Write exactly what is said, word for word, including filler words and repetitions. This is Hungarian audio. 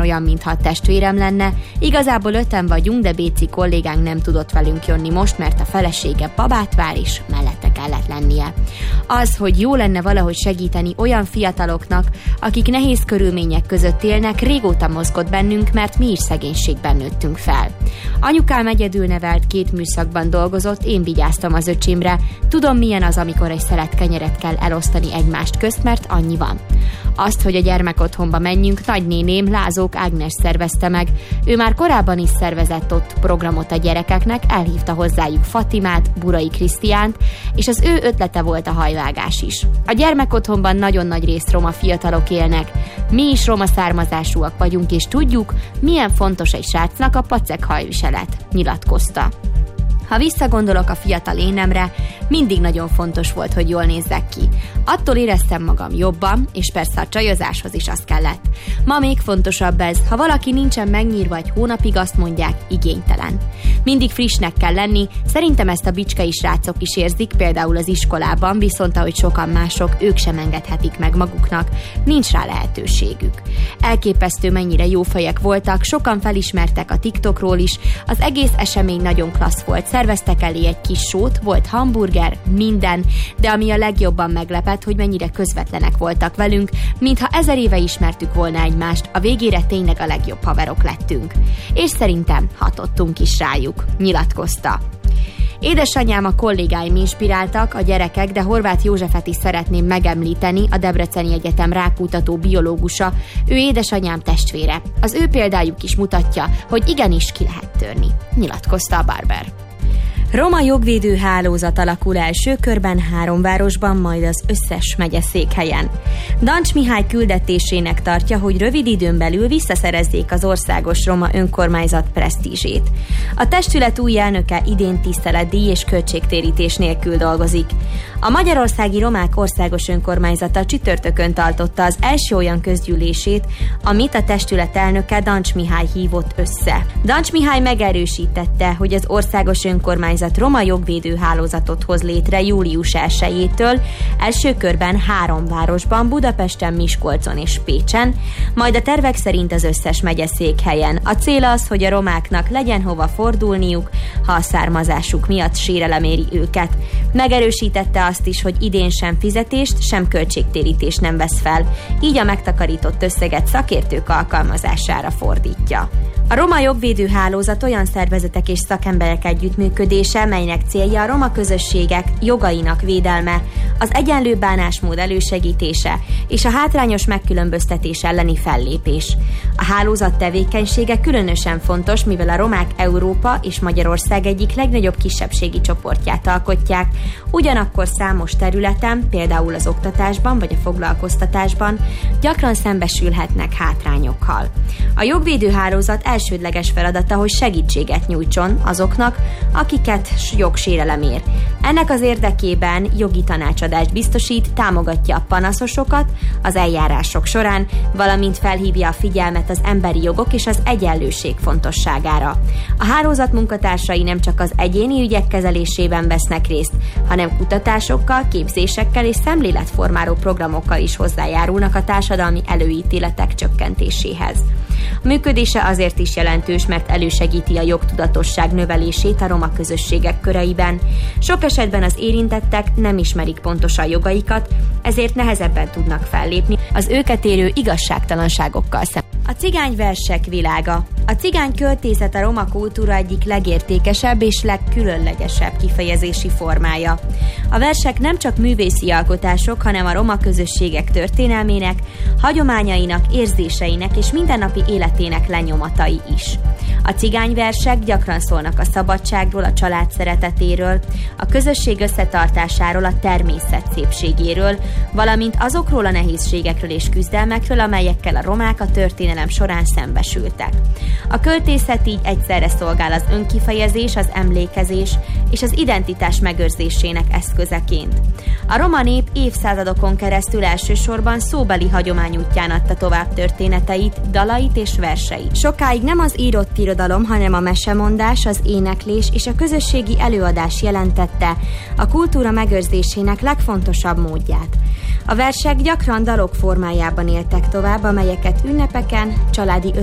olyan, mintha a testvérem lenne. Igazából öten vagyunk, de Béci kollégánk nem tudott velünk jönni most, mert a felesége babát vár, és mellette kellett lennie. Az, hogy jó lenne valahogy segíteni olyan fiataloknak, akik nehéz körülmények között élnek, régóta mozgott bennünk, mert mi is szegénységben nőttünk fel. Anyukám egyedül nevelt, két műszakban dolgozott, én vigyáztam az öcsémre. Tudom, milyen az, amikor egy szelet kenyeret kell elosztani egymást közt, mert annyi van. Azt, hogy a gyermekotthonba menjünk, nagynéném Lázók Ágnes szervezte meg. Ő már korábban is szervezett ott programot a gyerekeknek, elhívta hozzájuk Fatimát, Burai Krisztiánt, és az ő ötlete volt a hajvágás is. A gyermekotthonban nagyon nagy részt roma fiatalok élnek. Mi is roma származásúak vagyunk, és tudjuk, milyen fontos egy srácnak a pacek hajviselet, nyilatkozta. Ha visszagondolok a fiatal énemre, mindig nagyon fontos volt, hogy jól nézzek ki. Attól éreztem magam jobban, és persze a csajozáshoz is az kellett. Ma még fontosabb ez, ha valaki nincsen megnyírva egy hónapig, azt mondják, igénytelen. Mindig frissnek kell lenni, szerintem ezt a bicskei srácok is érzik, például az iskolában, viszont ahogy sokan mások, ők sem engedhetik meg maguknak, nincs rá lehetőségük. Elképesztő, mennyire jó fejek voltak, sokan felismertek a TikTokról is, az egész esemény nagyon klassz volt, szerveztek elé egy kis sót, volt hamburger, minden, de ami a legjobban meglepett, hogy mennyire közvetlenek voltak velünk, mintha ezer éve ismertük volna egymást, a végére tényleg a legjobb haverok lettünk. És szerintem hatottunk is rájuk, nyilatkozta. Édesanyám, a kollégáim inspiráltak, a gyerekek, de Horváth Józsefet is szeretném megemlíteni, a Debreceni Egyetem rákutató biológusa, ő édesanyám testvére. Az ő példájuk is mutatja, hogy igenis ki lehet törni, nyilatkozta a Barber. Roma jogvédő hálózat alakul első körben három városban, majd az összes megyeszékhelyen. Dancs Mihály küldetésének tartja, hogy rövid időn belül visszaszerezzék az országos roma önkormányzat presztízsét. A testület új elnöke idén tiszteletdíj és költségtérítés nélkül dolgozik. A Magyarországi Romák Országos Önkormányzata csütörtökön tartotta az első olyan közgyűlését, amit a testület elnöke Dancs Mihály hívott össze. Dancs Mihály megerősítette, hogy az országos önkormányzat roma jogvédő hálózatot hoz létre július elsejétől, első körben három városban, Budapesten, Miskolcon és Pécsen, majd a tervek szerint az összes megyeszékhelyen. A cél az, hogy a romáknak legyen hova fordulniuk, ha a származásuk miatt sérelem éri őket. Megerősítette azt is, hogy idén sem fizetést, sem költségtérítést nem vesz fel, így a megtakarított összeget szakértők alkalmazására fordítja. A Roma Jogvédő Hálózat olyan szervezetek és szakemberek együttműködése, melynek célja a roma közösségek jogainak védelme, az egyenlő bánásmód elősegítése és a hátrányos megkülönböztetés elleni fellépés. A hálózat tevékenysége különösen fontos, mivel a romák Európa és Magyarország egyik legnagyobb kisebbségi csoportját alkotják, ugyanakkor számos területen, például az oktatásban vagy a foglalkoztatásban gyakran szembesülhetnek hátrányokkal. A jogvédő hálózat elsődleges feladata, hogy segítséget nyújtson azoknak, akiket jogsérelem ér. Ennek az érdekében jogi tanácsadást biztosít, támogatja a panaszosokat az eljárások során, valamint felhívja a figyelmet az emberi jogok és az egyenlőség fontosságára. A hálózat munkatársai nem csak az egyéni ügyek kezelésében vesznek részt, hanem kutatásokkal, képzésekkel és szemléletformáló programokkal is hozzájárulnak a társadalmi előítéletek csökkentéséhez. A működése azért is jelentős, mert elősegíti a jogtudatosság növelését a roma közösségek köreiben. Sok esetben az érintettek nem ismerik pontosan jogaikat, ezért nehezebben tudnak fellépni az őket érő igazságtalanságokkal szemben. A cigányversek világa. A cigány költészet a roma kultúra egyik legértékesebb és legkülönlegesebb kifejezési formája. A versek nem csak művészi alkotások, hanem a roma közösségek történelmének, hagyományainak, érzéseinek és mindennapi életének lenyomatai is. A cigányversek gyakran szólnak a szabadságról, a család szeretetéről, a közösség összetartásáról, a természet szépségéről, valamint azokról a nehézségekről és küzdelmekről, amelyekkel a romák a történelem során szembesültek. A költészet így egyszerre szolgál az önkifejezés, az emlékezés és az identitás megőrzésének eszközeként. A roma nép évszázadokon keresztül elsősorban szóbeli hagyomány útján adta tovább történeteit, dalait és verseit. Sokáig nem az írott irodalom, hanem a mesemondás, az éneklés és a közösségi előadás jelentette a kultúra megőrzésének legfontosabb módját. A versek gyakran dalok formájában éltek tovább, amelyeket ünnepeken, családi